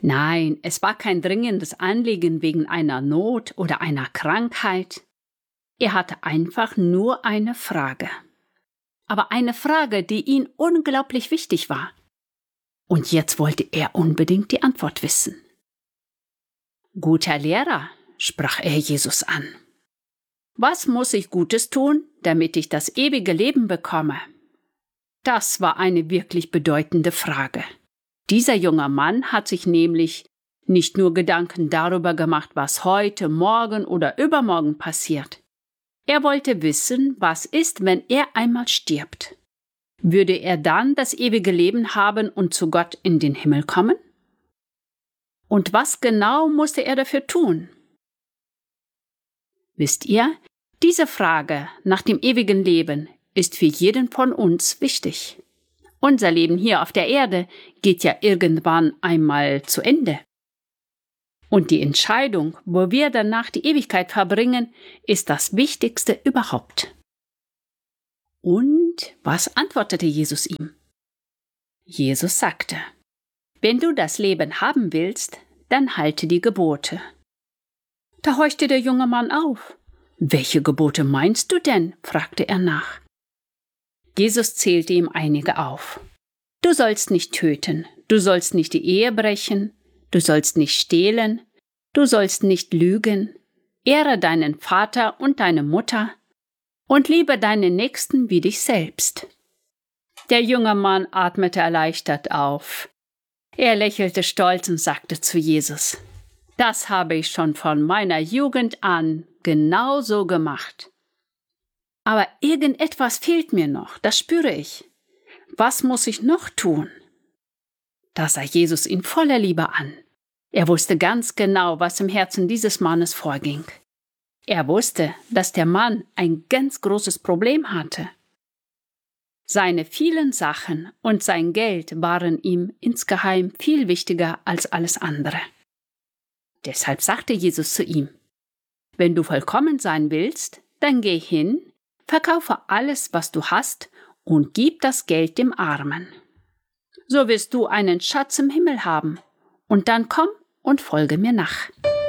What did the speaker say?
Nein, es war kein dringendes Anliegen wegen einer Not oder einer Krankheit. Er hatte einfach nur eine Frage. Aber eine Frage, die ihm unglaublich wichtig war. Und jetzt wollte er unbedingt die Antwort wissen. »Guter Lehrer«, sprach er Jesus an, »was muss ich Gutes tun, damit ich das ewige Leben bekomme?« Das war eine wirklich bedeutende Frage. Dieser junge Mann hat sich nämlich nicht nur Gedanken darüber gemacht, was heute, morgen oder übermorgen passiert. Er wollte wissen, was ist, wenn er einmal stirbt. Würde er dann das ewige Leben haben und zu Gott in den Himmel kommen? Und was genau musste er dafür tun? Wisst ihr, diese Frage nach dem ewigen Leben ist für jeden von uns wichtig. Unser Leben hier auf der Erde geht ja irgendwann einmal zu Ende. Und die Entscheidung, wo wir danach die Ewigkeit verbringen, ist das Wichtigste überhaupt. Und was antwortete Jesus ihm? Jesus sagte, »Wenn du das Leben haben willst, dann halte die Gebote.« Da horchte der junge Mann auf. »Welche Gebote meinst du denn?« fragte er nach. Jesus zählte ihm einige auf. Du sollst nicht töten, du sollst nicht die Ehe brechen, du sollst nicht stehlen, du sollst nicht lügen, ehre deinen Vater und deine Mutter und liebe deinen Nächsten wie dich selbst. Der junge Mann atmete erleichtert auf. Er lächelte stolz und sagte zu Jesus, das habe ich schon von meiner Jugend an genau so gemacht. Aber irgendetwas fehlt mir noch, das spüre ich. Was muss ich noch tun? Da sah Jesus ihn voller Liebe an. Er wusste ganz genau, was im Herzen dieses Mannes vorging. Er wusste, dass der Mann ein ganz großes Problem hatte. Seine vielen Sachen und sein Geld waren ihm insgeheim viel wichtiger als alles andere. Deshalb sagte Jesus zu ihm, wenn du vollkommen sein willst, dann geh hin, verkaufe alles, was du hast, und gib das Geld dem Armen. So wirst du einen Schatz im Himmel haben, und dann komm und folge mir nach.